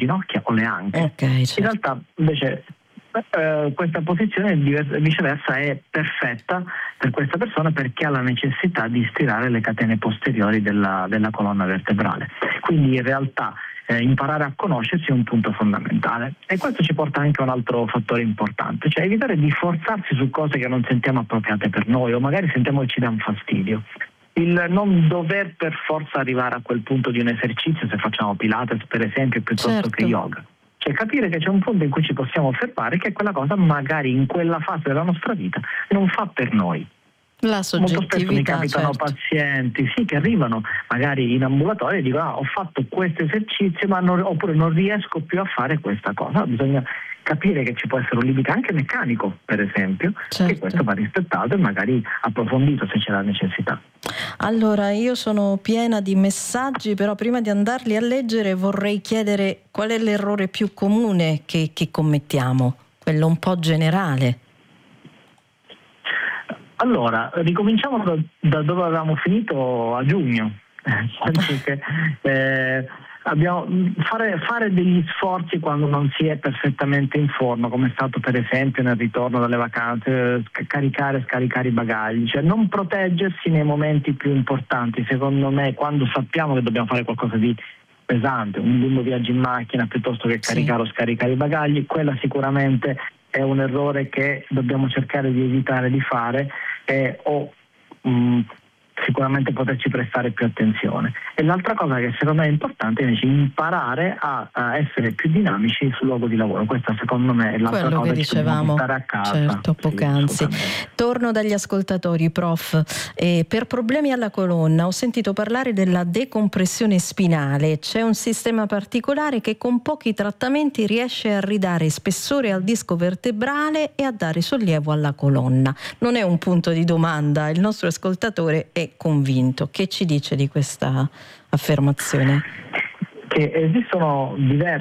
ginocchia o le anche. Okay, certo. In realtà invece questa posizione viceversa è perfetta per questa persona perché ha la necessità di stirare le catene posteriori della colonna vertebrale. Quindi in realtà imparare a conoscersi è un punto fondamentale, e questo ci porta anche a un altro fattore importante, cioè evitare di forzarsi su cose che non sentiamo appropriate per noi o magari sentiamo che ci danno fastidio. Il non dover per forza arrivare a quel punto di un esercizio, se facciamo Pilates per esempio, piuttosto Certo. che yoga. Cioè capire che c'è un punto in cui ci possiamo fermare, che quella cosa magari in quella fase della nostra vita non fa per noi. La Molto spesso mi soggettività, capitano certo. pazienti che arrivano magari in ambulatorio e dicono ho fatto questo esercizio oppure non riesco più a fare questa cosa. Bisogna capire che ci può essere un limite anche meccanico, per esempio, Certo. che questo va rispettato e magari approfondito se c'è la necessità. Allora, io sono piena di messaggi, però prima di andarli a leggere vorrei chiedere qual è l'errore più comune che commettiamo, quello un po' generale. Allora, ricominciamo da dove avevamo finito a giugno. Fare degli sforzi quando non si è perfettamente in forma, come è stato per esempio nel ritorno dalle vacanze, caricare e scaricare i bagagli, cioè non proteggersi nei momenti più importanti. Secondo me, quando sappiamo che dobbiamo fare qualcosa di pesante, un lungo viaggio in macchina piuttosto che caricare o scaricare i bagagli, quella sicuramente è un errore che dobbiamo cercare di evitare di fare sicuramente poterci prestare più attenzione. E l'altra cosa che secondo me è importante è invece imparare a essere più dinamici sul luogo di lavoro. Questa secondo me è l'altra Quello cosa che che dobbiamo dicevamo, portare a casa. certo, poc'anzi. Torno dagli ascoltatori, prof. Per problemi alla colonna ho sentito parlare della decompressione spinale. C'è un sistema particolare che con pochi trattamenti riesce a ridare spessore al disco vertebrale e a dare sollievo alla colonna. Non è un punto di domanda, il nostro ascoltatore è convinto. Che ci dice di questa affermazione? Che esistono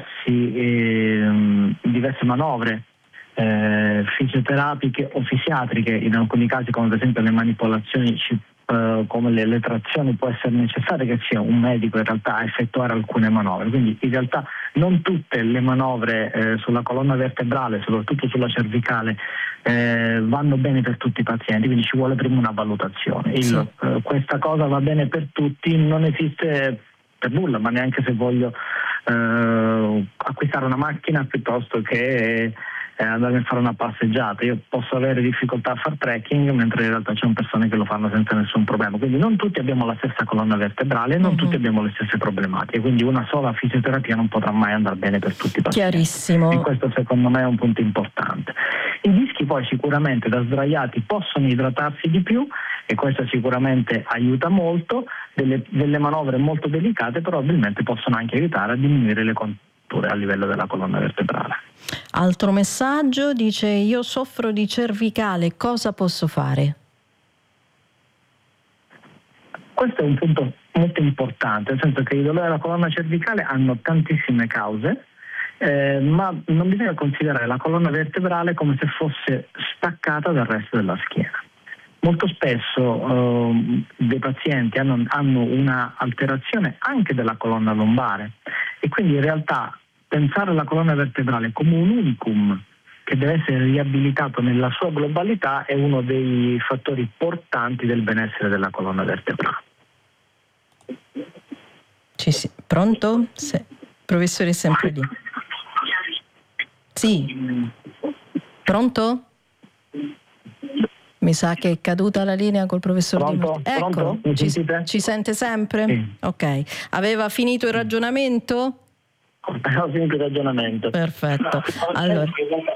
diverse manovre fisioterapiche o fisiatriche, in alcuni casi come per esempio le manipolazioni come le trazioni può essere necessario che sia un medico in realtà a effettuare alcune manovre, quindi in realtà non tutte le manovre sulla colonna vertebrale, soprattutto sulla cervicale, vanno bene per tutti i pazienti, quindi ci vuole prima una valutazione. Questa cosa va bene per tutti, non esiste per nulla, ma neanche se voglio acquistare una macchina piuttosto che andare a fare una passeggiata. Io posso avere difficoltà a fare trekking, mentre in realtà c'è persone che lo fanno senza nessun problema. Quindi non tutti abbiamo la stessa colonna vertebrale e non tutti abbiamo le stesse problematiche. Quindi una sola fisioterapia non potrà mai andare bene per tutti i pazienti. Chiarissimo. E questo secondo me è un punto importante. I dischi poi sicuramente da sdraiati possono idratarsi di più e questo sicuramente aiuta molto. Delle manovre molto delicate probabilmente possono anche aiutare a diminuire le contratture a livello della colonna vertebrale. Altro messaggio dice: io soffro di cervicale, cosa posso fare? Questo è un punto molto importante, nel senso che i dolori della colonna cervicale hanno tantissime cause, ma non bisogna considerare la colonna vertebrale come se fosse staccata dal resto della schiena. Molto spesso dei pazienti hanno una alterazione anche della colonna lombare e quindi in realtà pensare alla colonna vertebrale come un unicum che deve essere riabilitato nella sua globalità è uno dei fattori portanti del benessere della colonna vertebrale. Pronto? Professore, sempre lì. Sì. Pronto? Mi sa che è caduta la linea col professor Di Martino. Eccolo, ci sente sempre? Sì. Ok. Aveva finito il ragionamento? Ho finito il ragionamento. Perfetto. Allora,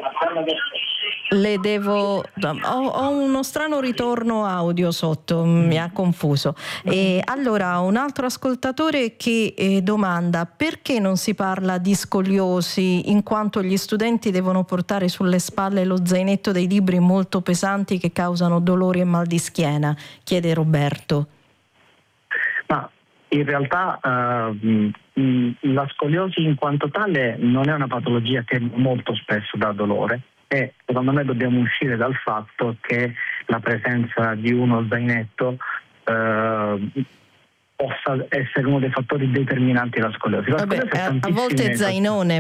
ho uno strano ritorno audio sotto, mi ha confuso. Allora, un altro ascoltatore che domanda: perché non si parla di scoliosi in quanto gli studenti devono portare sulle spalle lo zainetto dei libri molto pesanti che causano dolori e mal di schiena? Chiede Roberto. Ma in realtà la scoliosi in quanto tale non è una patologia che molto spesso dà dolore e secondo me dobbiamo uscire dal fatto che la presenza di uno zainetto possa essere uno dei fattori determinanti della scoliosi. A volte è zainone.